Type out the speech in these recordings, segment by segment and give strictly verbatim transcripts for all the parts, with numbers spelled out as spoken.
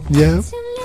Я...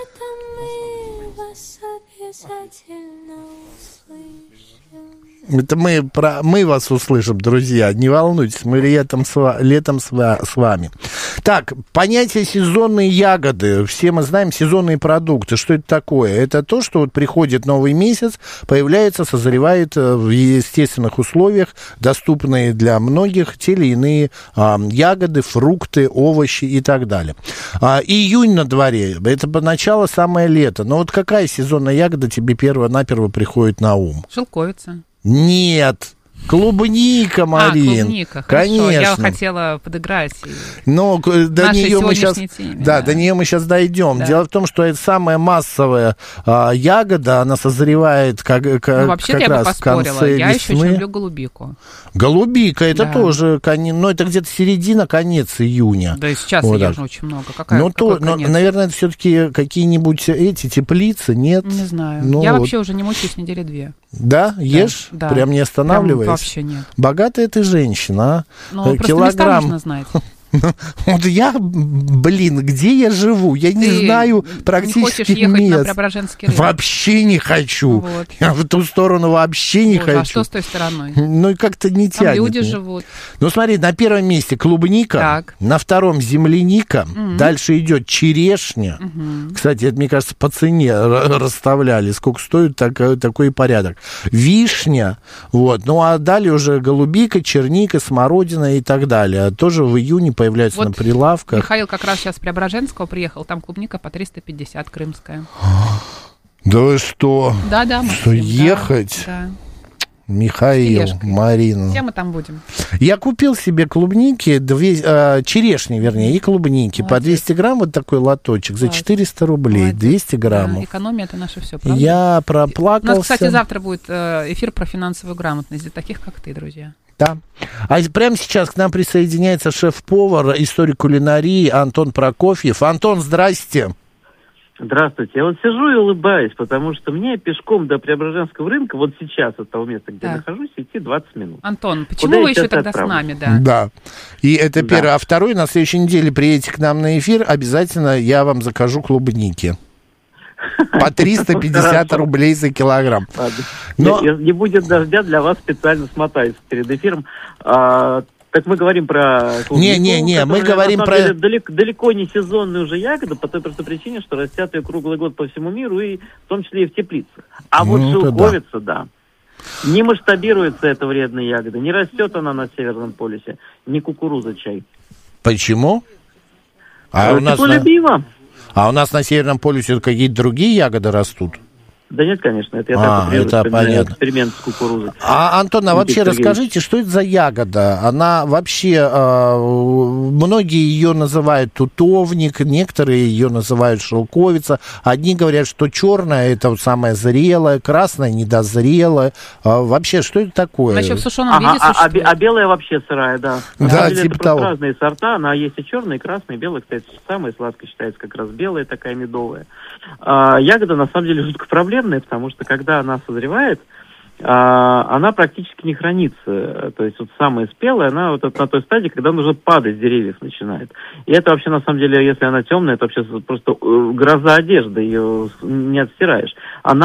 Это мы, про, мы вас услышим, друзья, не волнуйтесь, мы летом, с, летом с, с вами. Так, понятие сезонные ягоды, все мы знаем сезонные продукты, что это такое? Это то, что вот приходит новый месяц, появляется, созревает в естественных условиях, доступные для многих те или иные а, ягоды, фрукты, овощи и так далее. А, июнь на дворе, это поначалу самое лето, но вот какая сезонная ягода тебе перво-наперво приходит на ум? Шелковица. Нет, клубника, Марин. А, клубника, хорошо. Конечно. Я хотела подыграть. Но до нее мы сейчас, теме, да, да. до нее мы сейчас дойдем. Да. Дело в том, что это самая массовая а, ягода, она созревает как, как, ну, вообще-то как я раз бы в конце поспорила. Я весны. еще очень люблю голубику. Голубика, это да. тоже, ну, это где-то середина, конец июня. Да и сейчас вот ее так. же очень много. Какая, ну, то, но, наверное, это все-таки какие-нибудь эти теплицы, нет? Не знаю. Ну, я вот. вообще уже не мучаюсь недели две. Да? Ешь? Да. Прям не останавливаясь? Прям вообще нет. Богатая ты женщина, а? Ну, Килограмм. просто места нужно знать. Вот я, блин, где я живу? Я не Ты знаю практически не хочешь ехать мест. на Преображенский рынок? Вообще не хочу. Вот. Я в ту сторону вообще не Боже, хочу. а что с той стороной? Ну и как-то не Там тянет. люди мне. живут. Ну смотри, на первом месте клубника, Так. на втором земляника, Мгм. дальше идет черешня. Мгм. Кстати, это, мне кажется, по цене р- расставляли, сколько стоит так, такой порядок. Вишня, вот. Ну а далее уже голубика, черника, смородина и так далее. Тоже в июне появляются Вот на прилавках. Михаил как раз сейчас с Преображенского приехал, там клубника по триста пятьдесят, крымская. Да вы что? Да-да, Максим, Что, ехать? Да, Михаил, тележкой. Марина. Все мы там будем. Я купил себе клубники, две, э, черешни, вернее, и клубники. Молодец. По двести грамм вот такой лоточек за Класс. четыреста рублей, Молодец. двести Да, граммов. экономия — это наше все, правда? Я У проплакался. нас, кстати, завтра будет э, эфир про финансовую грамотность для таких, как ты, друзья. Да. А прямо сейчас к нам присоединяется шеф-повар, историк кулинарии Антон Прокофьев. Антон, здрасте. Здравствуйте. Я вот сижу и улыбаюсь, потому что мне пешком до Преображенского рынка, вот сейчас от того места, где Да. нахожусь, идти двадцать минут. Антон, почему Куда вы я еще сейчас тогда отправлю? с нами, да? Да. И это Да. первое. А второе, на следующей неделе приедете к нам на эфир, обязательно я вам закажу клубники. По триста пятьдесят Хорошо. рублей за килограмм. Ладно. Но- Я- я- не будет дождя, для вас специально смотаюсь перед эфиром. А, так мы говорим про клубнику, Не-не-не, мы которая, говорим на про- самом деле, далеко, далеко не сезонная уже ягода, по той простой причине, что растят ее круглый год по всему миру, и в том числе и в теплицах. А вот Ну, это шелковица, да. Не масштабируется эта вредная ягода, не растет она на Северном полюсе, не кукуруза чай. Почему? А у, нас на, Теплолюбиво. а у нас на Северном полюсе какие-то другие ягоды растут? Да нет, конечно, это я А, так вот это вспоминаю понятно. эксперимент с кукурузой. А, Антон, а вообще Сергеевич. расскажите, что это за ягода? Она вообще, э, многие ее называют тутовник, некоторые ее называют шелковица. Одни говорят, что черная это вот самая зрелая, красная недозрелая. А вообще, что это такое? Она еще в сушеном Ага, виде а, а, бе- существует. а белая вообще сырая, да. Да, На самом деле, типа это просто того. разные сорта. Она есть и черная, и красная, и белая, кстати, самая сладкая считается как раз белая, такая медовая. А, ягода на самом деле жутко проблемная, потому что когда она созревает, а, она практически не хранится. То есть вот самая спелая, она вот на той стадии, когда она уже падать с деревьев начинает. И это вообще на самом деле, если она темная, это вообще просто э, гроза одежды, ее не отстираешь. Она